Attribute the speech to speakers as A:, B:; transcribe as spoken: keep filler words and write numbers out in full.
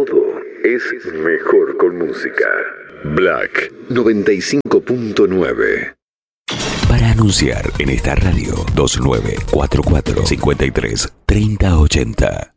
A: Todo es mejor con música. Black noventa y cinco punto nueve.
B: Para anunciar en esta radio, dos nueve cuatro cuatro cinco tres tres cero ocho cero.